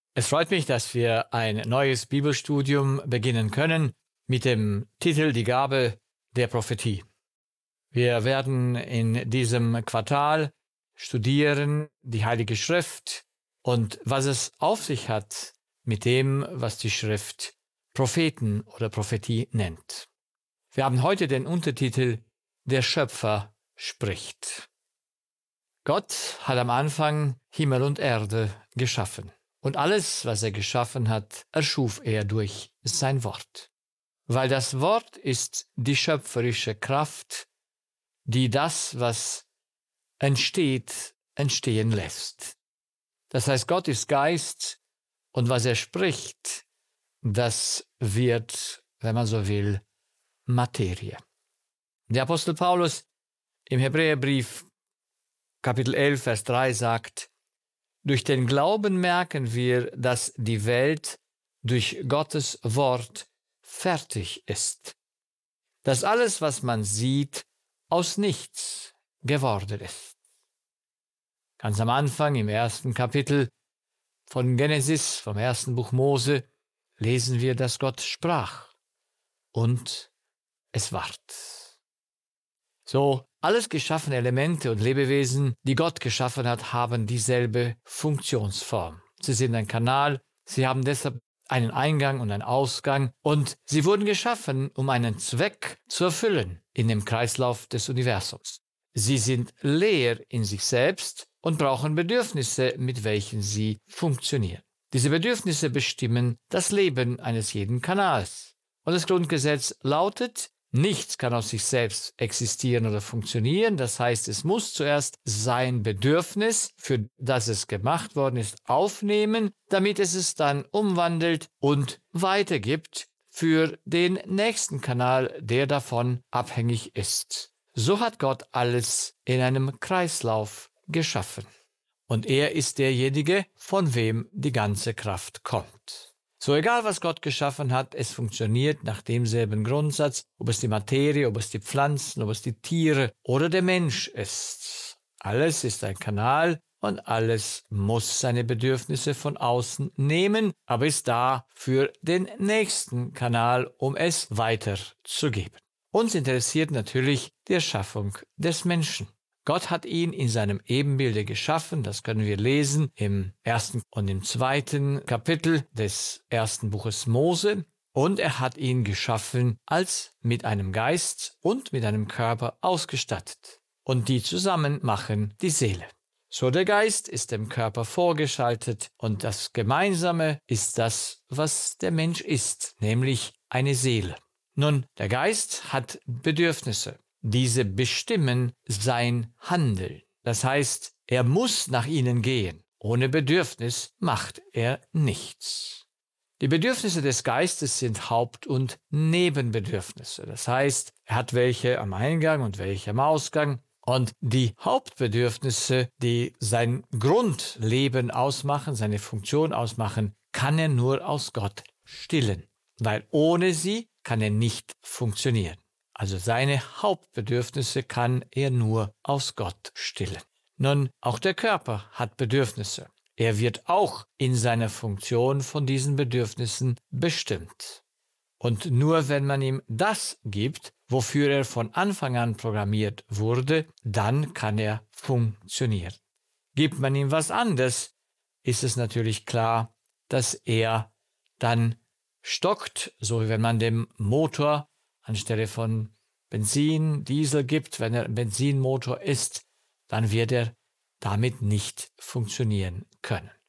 Es freut mich, dass wir ein neues Bibelstudium beginnen können mit dem Titel Die Gabe der Prophetie. Wir werden in diesem Quartal studieren die Heilige Schrift und was es auf sich hat mit dem, was die Schrift Propheten oder Prophetie nennt. Wir haben heute den Untertitel Der Schöpfer spricht. Gott hat am Anfang Himmel und Erde geschaffen. Und alles, was er geschaffen hat, erschuf er durch sein Wort. Weil das Wort ist die schöpferische Kraft, die das, was entsteht, entstehen lässt. Das heißt, Gott ist Geist und was er spricht, das wird, wenn man so will, Materie. Der Apostel Paulus im Hebräerbrief Kapitel 11, Vers 3 sagt: Durch den Glauben merken wir, dass die Welt durch Gottes Wort fertig ist. Dass alles, was man sieht, aus nichts geworden ist. Ganz am Anfang, im ersten Kapitel von Genesis, vom ersten Buch Mose, lesen wir, dass Gott sprach und es ward. So, alles geschaffene Elemente und Lebewesen, die Gott geschaffen hat, haben dieselbe Funktionsform. Sie sind ein Kanal, sie haben deshalb einen Eingang und einen Ausgang und sie wurden geschaffen, um einen Zweck zu erfüllen in dem Kreislauf des Universums. Sie sind leer in sich selbst und brauchen Bedürfnisse, mit welchen sie funktionieren. Diese Bedürfnisse bestimmen das Leben eines jeden Kanals. Und das Grundgesetz lautet: Nichts kann aus sich selbst existieren oder funktionieren. Das heißt, es muss zuerst sein Bedürfnis, für das es gemacht worden ist, aufnehmen, damit es es dann umwandelt und weitergibt für den nächsten Kanal, der davon abhängig ist. So hat Gott alles in einem Kreislauf geschaffen. Und er ist derjenige, von wem die ganze Kraft kommt. So egal, was Gott geschaffen hat, es funktioniert nach demselben Grundsatz, ob es die Materie, ob es die Pflanzen, ob es die Tiere oder der Mensch ist. Alles ist ein Kanal und alles muss seine Bedürfnisse von außen nehmen, aber ist da für den nächsten Kanal, um es weiterzugeben. Uns interessiert natürlich die Erschaffung des Menschen. Gott hat ihn in seinem Ebenbilde geschaffen, das können wir lesen im 1. und im 2. Kapitel des 1. Buches Mose. Und er hat ihn geschaffen als mit einem Geist und mit einem Körper ausgestattet. Und die zusammen machen die Seele. So, der Geist ist dem Körper vorgeschaltet und das Gemeinsame ist das, was der Mensch ist, nämlich eine Seele. Nun, der Geist hat Bedürfnisse. Diese bestimmen sein Handeln. Das heißt, er muss nach ihnen gehen. Ohne Bedürfnis macht er nichts. Die Bedürfnisse des Geistes sind Haupt- und Nebenbedürfnisse. Das heißt, er hat welche am Eingang und welche am Ausgang. Und die Hauptbedürfnisse, die sein Grundleben ausmachen, seine Funktion ausmachen, kann er nur aus Gott stillen. Weil ohne sie kann er nicht funktionieren. Also seine Hauptbedürfnisse kann er nur aus Gott stillen. Nun, auch der Körper hat Bedürfnisse. Er wird auch in seiner Funktion von diesen Bedürfnissen bestimmt. Und nur wenn man ihm das gibt, wofür er von Anfang an programmiert wurde, dann kann er funktionieren. Gibt man ihm was anderes, ist es natürlich klar, dass er dann stockt, so wie wenn man dem Motor anstelle von Benzin, Diesel gibt, wenn er ein Benzinmotor ist, dann wird er damit nicht funktionieren können.